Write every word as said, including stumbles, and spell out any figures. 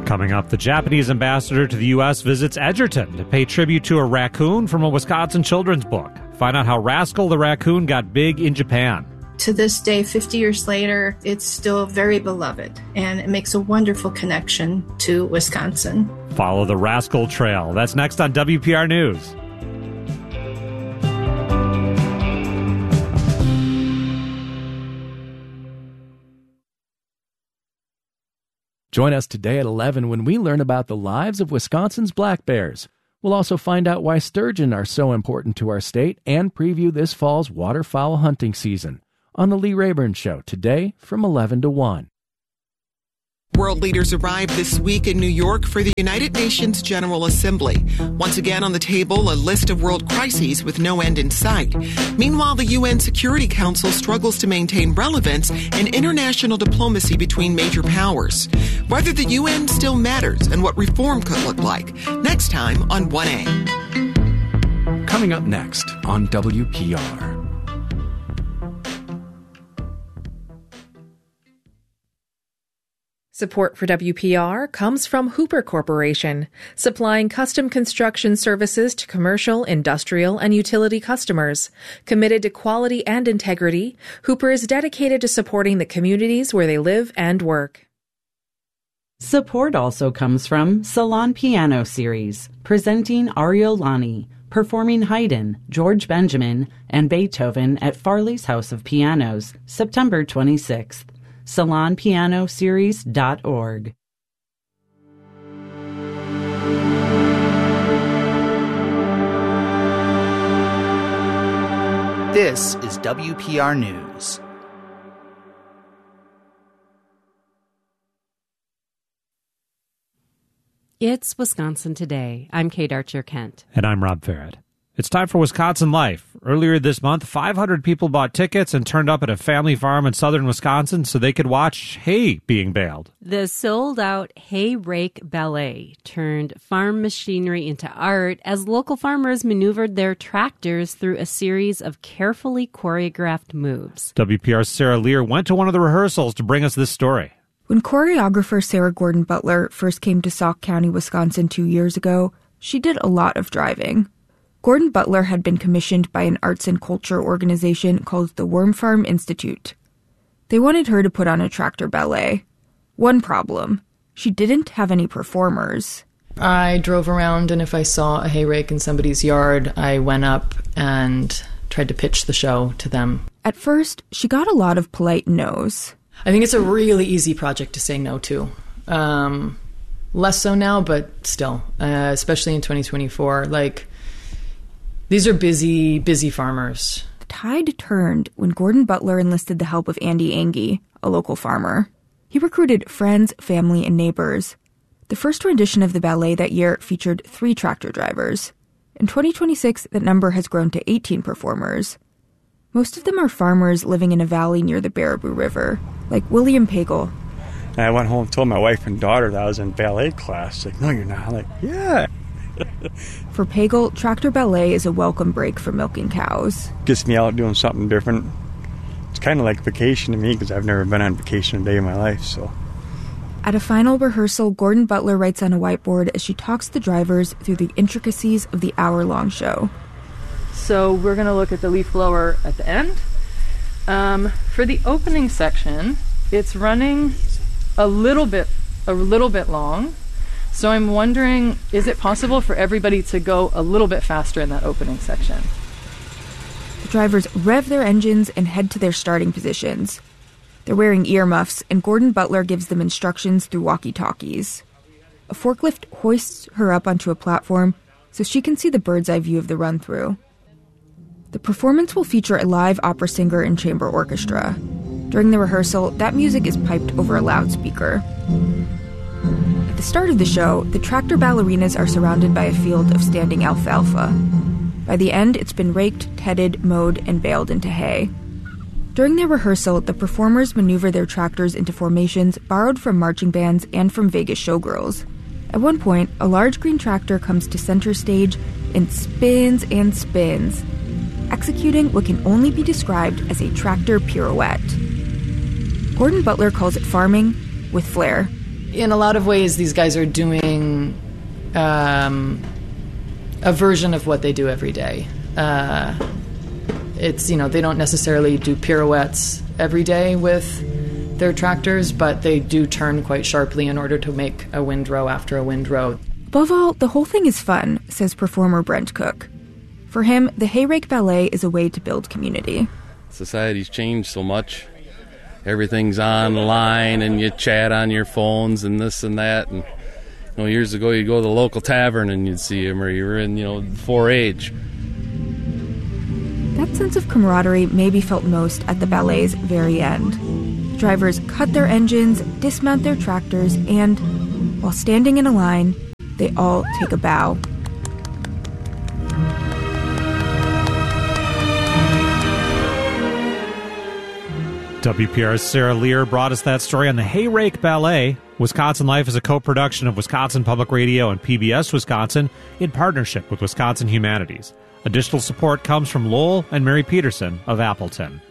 Coming up, the Japanese ambassador to the U S visits Edgerton to pay tribute to a raccoon from a Wisconsin children's book. Find out how Rascal the raccoon got big in Japan. To this day, fifty years later, it's still very beloved, and it makes a wonderful connection to Wisconsin. Follow the Rascal Trail. That's next on W P R News. Join us today at eleven when we learn about the lives of Wisconsin's black bears. We'll also find out why sturgeon are so important to our state and preview this fall's waterfowl hunting season on The Lee Rayburn Show today from eleven to one. World leaders arrived this week in New York for the United Nations General Assembly. Once again on the table, a list of world crises with no end in sight. Meanwhile, the U N Security Council struggles to maintain relevance and international diplomacy between major powers. Whether the U N still matters and what reform could look like. Next time on one A. Coming up next on W P R. Support for W P R comes from Hooper Corporation, supplying custom construction services to commercial, industrial, and utility customers. Committed to quality and integrity, Hooper is dedicated to supporting the communities where they live and work. Support also comes from Salon Piano Series, presenting Ariolani, performing Haydn, George Benjamin, and Beethoven at Farley's House of Pianos, September twenty-sixth. salon piano series dot org. This is W P R News. It's Wisconsin Today. I'm Kate Archer-Kent. And I'm Rob Farrett. It's time for Wisconsin Life. Earlier this month, five hundred people bought tickets and turned up at a family farm in southern Wisconsin so they could watch hay being baled. The sold-out Hay Rake Ballet turned farm machinery into art as local farmers maneuvered their tractors through a series of carefully choreographed moves. W P R's Sarah Lear went to one of the rehearsals to bring us this story. When choreographer Sarah Gordon Butler first came to Sauk County, Wisconsin two years ago, she did a lot of driving. Gordon Butler had been commissioned by an arts and culture organization called the Worm Farm Institute. They wanted her to put on a tractor ballet. One problem, she didn't have any performers. I drove around, and if I saw a hay rake in somebody's yard, I went up and tried to pitch the show to them. At first, she got a lot of polite no's. I think it's a really easy project to say no to. Um, less so now, but still, uh, especially in twenty twenty-four. Like, these are busy, busy farmers. The tide turned when Gordon Butler enlisted the help of Andy Angie, a local farmer. He recruited friends, family, and neighbors. The first rendition of the ballet that year featured three tractor drivers. In twenty twenty-six, that number has grown to eighteen performers. Most of them are farmers living in a valley near the Baraboo River, like William Pagel. And I went home and told my wife and daughter that I was in ballet class. Like, no, you're not. I'm like, yeah. For Pagel, tractor ballet is a welcome break from milking cows. Gets me out doing something different. It's kind of like vacation to me because I've never been on vacation a day in my life, so. At a final rehearsal, Gordon Butler writes on a whiteboard as she talks the drivers through the intricacies of the hour-long show. So we're going to look at the leaf blower at the end. Um, for the opening section, it's running a little bit, a little bit long. So I'm wondering, is it possible for everybody to go a little bit faster in that opening section? The drivers rev their engines and head to their starting positions. They're wearing earmuffs, and Gordon Butler gives them instructions through walkie-talkies. A forklift hoists her up onto a platform so she can see the bird's-eye view of the run-through. The performance will feature a live opera singer and chamber orchestra. During the rehearsal, that music is piped over a loudspeaker. At the start of the show, the tractor ballerinas are surrounded by a field of standing alfalfa. By the end, it's been raked, tedded, mowed, and baled into hay. During their rehearsal, the performers maneuver their tractors into formations borrowed from marching bands and from Vegas showgirls. At one point, a large green tractor comes to center stage and spins and spins, executing what can only be described as a tractor pirouette. Gordon Butler calls it farming with flair. in a lot of ways, these guys are doing um, a version of what they do every day. Uh, it's, you know, they don't necessarily do pirouettes every day with their tractors, but they do turn quite sharply in order to make a windrow after a windrow. Above all, the whole thing is fun, says performer Brent Cook. For him, the Hay Rake Ballet is a way to build community. Society's changed so much. Everything's online, and you chat on your phones and this and that. And you know, years ago, you'd go to the local tavern and you'd see them, or you were in, you know, four H. That sense of camaraderie maybe felt most at the ballet's very end. Drivers cut their engines, dismount their tractors, and, while standing in a line, they all take a bow. W P R's Sarah Lear brought us that story on the Hay Rake Ballet. Wisconsin Life is a co-production of Wisconsin Public Radio and P B S Wisconsin in partnership with Wisconsin Humanities. Additional support comes from Lowell and Mary Peterson of Appleton.